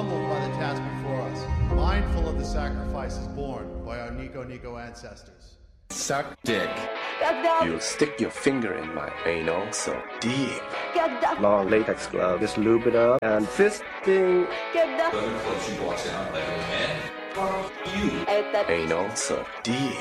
humbled by the task before us, mindful of the sacrifices borne by our Nico ancestors. Suck dick. You stick your finger in my anal so deep. Long latex glove, just lube it up and fisting. She walks out like, man, fuck you. Anal so deep.